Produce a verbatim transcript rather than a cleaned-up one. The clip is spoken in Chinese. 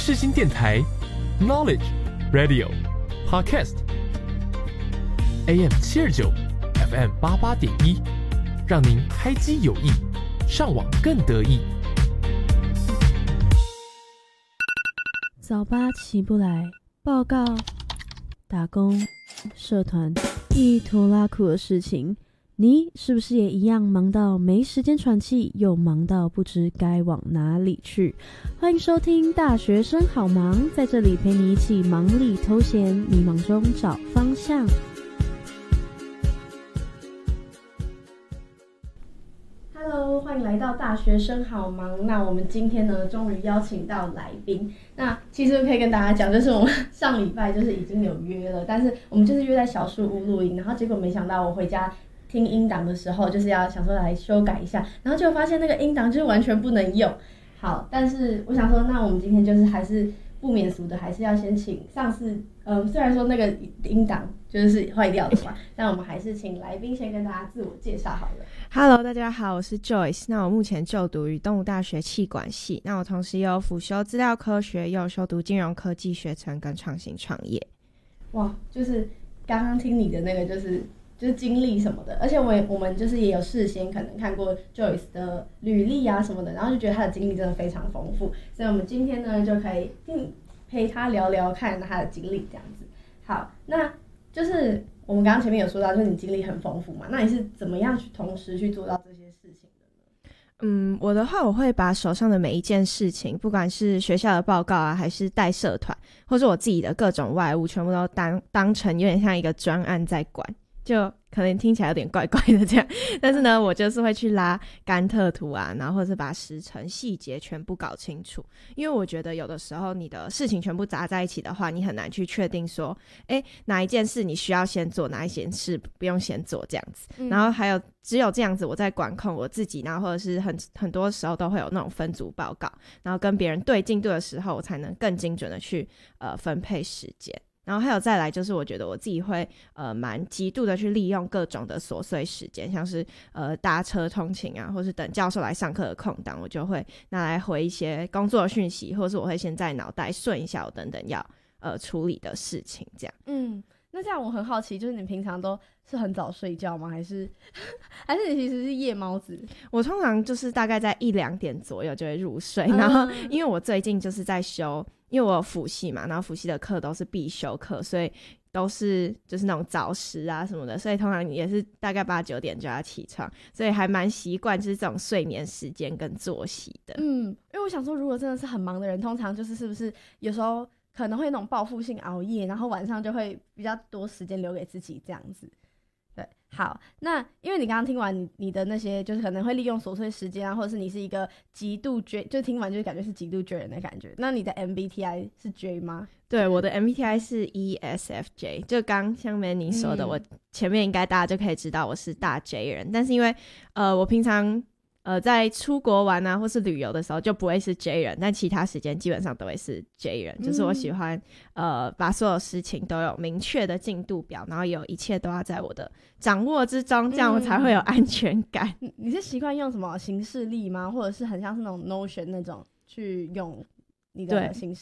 世新电台 Knowledge Radio Podcast A M 七二九 F M 八八点一，让您开机有益，上网更得意。 早八起不来，报告、打工、社团一拖拉苦的事情，你是不是也一样忙到没时间喘气，又忙到不知该往哪里去？欢迎收听大学生好忙，在这里陪你一起忙里偷闲，迷茫中找方向。Hello， 欢迎来到大学生好忙。那我们今天呢，终于邀请到来宾。那其实可以跟大家讲，就是我们上礼拜就是已经有约了，但是我们就是约在小树屋录音，然后结果没想到我回家听音档的时候，就是要想说来修改一下，然后就发现那个音档就是完全不能用。好，但是我想说，那我们今天就是还是不免俗的，还是要先请上次，嗯，虽然说那个音档就是坏掉的嘛，但我们还是请来宾先跟大家自我介绍好了。 Hello， 大家好，我是 Joyce。那我目前就读于东吴大学企管系，那我同时也有辅修资料科学，也有修读金融科技学程跟创新创业。 哇，就是刚刚听你的那个就是就是经历什么的，而且我也我们就是也有事先可能看过 Joyce 的履历啊什么的，然后就觉得她的经历真的非常丰富，所以我们今天呢就可以陪她聊聊看她的经历这样子。好，那就是我们刚刚前面有说到，就是你经历很丰富嘛，那你是怎么样去同时去做到这些事情的呢？ 嗯，我的话我会把手上的每一件事情，不管是学校的报告啊，还是带社团，或是我自己的各种外务，全部都当当成有点像一个专案在管，就可能听起来有点怪怪的这样，但是呢，我就是会去拉甘特图啊，然后或者是把时程细节全部搞清楚，因为我觉得有的时候你的事情全部杂在一起的话，你很难去确定说，哎，哪一件事你需要先做，哪一件事不用先做这样子。嗯、然后还有只有这样子，我在管控我自己，然后或者是很很多时候都会有那种分组报告，然后跟别人对进度的时候，我才能更精准的去呃分配时间。然后还有再来就是我觉得我自己会呃蛮极度的去利用各种的琐碎时间，像是呃搭车通勤啊，或是等教授来上课的空档，我就会拿来回一些工作讯息，或是我会先在脑袋顺一下我等等要呃处理的事情这样。 嗯，那这样我很好奇，就是你平常都是很早睡觉吗？还是还是你其实是夜猫子？ 我通常就是大概在一两点左右就会入睡，嗯、然后因为我最近就是在修。因为我有辅系嘛，然后辅系的课都是必修课，所以都是就是那种早时啊什么的，所以通常也是大概八九点就要起床，所以还蛮习惯就是这种睡眠时间跟作息的。 嗯，因为我想说，如果真的是很忙的人，通常就是是不是有时候可能会那种报复性熬夜，然后晚上就会比较多时间留给自己这样子。对，好，那因为你刚刚听完 你, 你的那些，就是可能会利用琐碎时间啊，或者是你是一个极度 J， 就听完就是感觉是极度 J 人的感觉。那你的 M B T I 是 J 吗？ 对，我的 M B T I 是 E S F J， 就刚像 Manny 说的、嗯，我前面应该大家就可以知道我是大 J 人，但是因为呃我平常呃在出国玩啊或是旅游的时候就不会是 J 人，但其他时间基本上都会是 J 人、嗯、就是我喜欢呃把所有事情都有明确的进度表，然后有一切都要在我的掌握之中，这样我才会有安全感。 嗯、你是习惯用什么行事历吗？或者是很像是那种 Notion 那种去用你的行事